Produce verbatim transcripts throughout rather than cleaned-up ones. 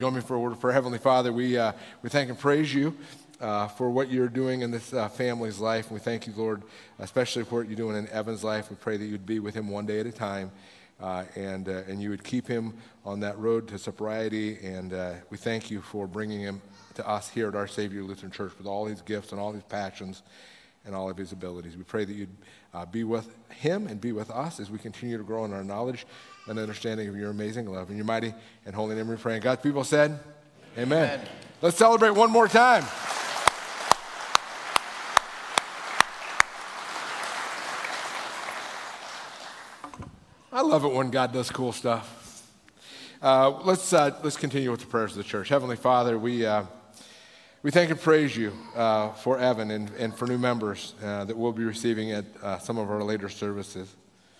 Join me for a word for Heavenly Father. We uh, we thank and praise you uh, for what you're doing in this uh, family's life. And we thank you, Lord, especially for what you're doing in Evan's life. We pray that you'd be with him one day at a time, uh, and uh, and you would keep him on that road to sobriety. And uh, we thank you for bringing him to us here at Our Savior Lutheran Church with all his gifts and all his passions and all of his abilities. We pray that you'd uh, be with him and be with us as we continue to grow in our knowledge and understanding of your amazing love. In your mighty and holy name we pray. And God's people said, amen. Amen. Let's celebrate one more time. I love it when God does cool stuff. Uh, let's uh, let's continue with the prayers of the church. Heavenly Father, we uh, we thank and praise you uh, for Evan and, and for new members uh, that we'll be receiving at uh, some of our later services.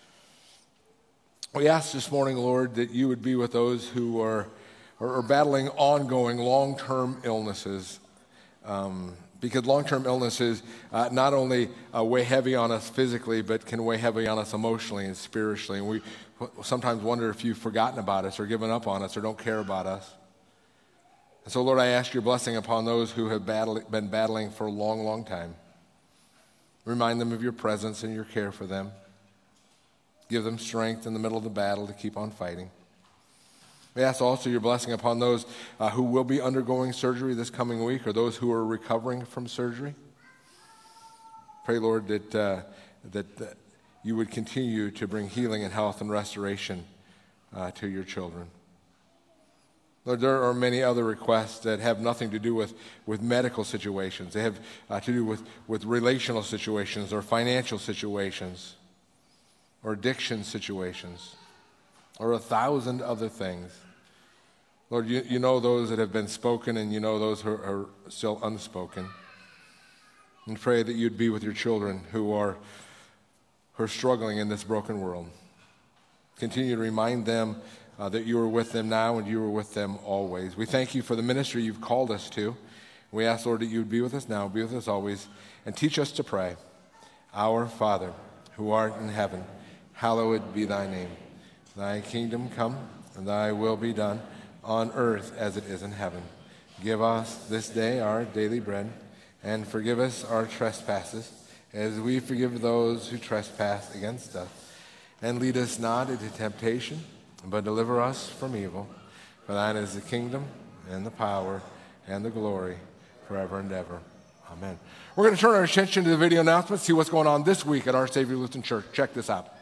We ask this morning, Lord, that you would be with those who are, are, are battling ongoing long-term illnesses, um, because long-term illnesses uh, not only uh, weigh heavy on us physically, but can weigh heavy on us emotionally and spiritually. And we sometimes wonder if you've forgotten about us or given up on us or don't care about us. And so, Lord, I ask your blessing upon those who have battle, been battling for a long, long time. Remind them of your presence and your care for them. Give them strength in the middle of the battle to keep on fighting. We ask also your blessing upon those uh, who will be undergoing surgery this coming week or those who are recovering from surgery. Pray, Lord, that, uh, that, that you would continue to bring healing and health and restoration uh, to your children. Lord, there are many other requests that have nothing to do with, with medical situations. They have uh, to do with, with relational situations or financial situations, or addiction situations, or a thousand other things. Lord, you, you know those that have been spoken, and you know those who are still unspoken. And pray that you'd be with your children who are, who are struggling in this broken world. Continue to remind them uh, that you are with them now and you are with them always. We thank you for the ministry you've called us to. We ask, Lord, that you would be with us now, be with us always, and teach us to pray. Our Father, who art in heaven, hallowed be thy name. Thy kingdom come, and thy will be done, on earth as it is in heaven. Give us this day our daily bread, and forgive us our trespasses, as we forgive those who trespass against us. And lead us not into temptation, but deliver us from evil. For thine is the kingdom, and the power, and the glory, forever and ever. Amen. We're going to turn our attention to the video announcement, see what's going on this week at Our Savior Lutheran Church. Check this out.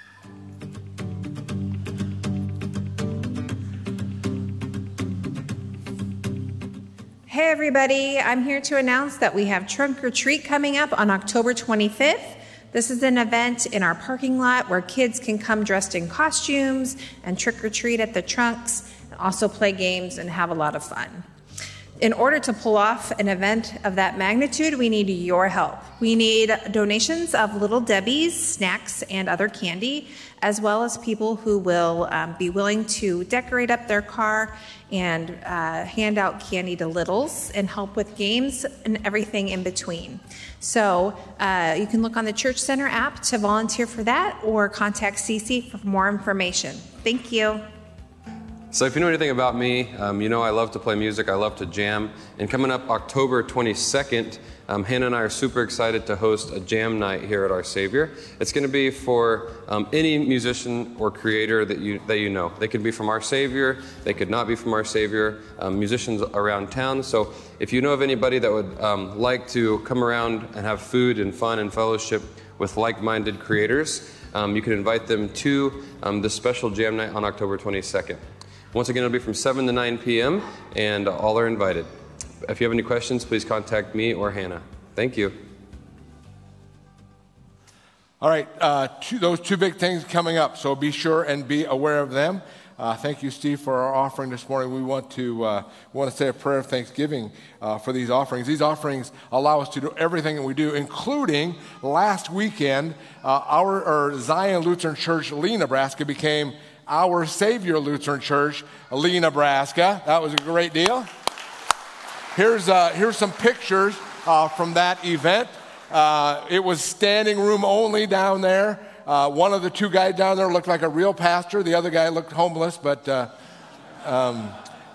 Hey everybody, I'm here to announce that we have Trunk or Treat coming up on October twenty-fifth. This is an event in our parking lot where kids can come dressed in costumes and trick or treat at the trunks, and also play games and have a lot of fun. In order to pull off an event of that magnitude, we need your help. We need donations of Little Debbie's, snacks, and other candy, as well as people who will um, be willing to decorate up their car and uh, hand out candy to littles and help with games and everything in between. So uh, you can look on the Church Center app to volunteer for that or contact Cece for more information. Thank you. So if you know anything about me, um, you know I love to play music, I love to jam. And coming up October twenty-second, um, Hannah and I are super excited to host a jam night here at Our Savior. It's going to be for um, any musician or creator that you that you know. They could be from Our Savior, they could not be from Our Savior, um, musicians around town. So if you know of anybody that would um, like to come around and have food and fun and fellowship with like-minded creators, um, you can invite them to um, this special jam night on October twenty-second. Once again, it'll be from seven to nine p.m., and all are invited. If you have any questions, please contact me or Hannah. Thank you. All right, uh, two, those two big things coming up, so be sure and be aware of them. Uh, thank you, Steve, for our offering this morning. We want to uh, we want to say a prayer of thanksgiving uh, for these offerings. These offerings allow us to do everything that we do, including last weekend, uh, our, our Zion Lutheran Church, Lee, Nebraska, became Our Savior Lutheran Church, Lee, Nebraska. That was a great deal. Here's uh, here's some pictures uh, from that event. Uh, it was standing room only down there. Uh, one of the two guys down there looked like a real pastor. The other guy looked homeless, but uh, um,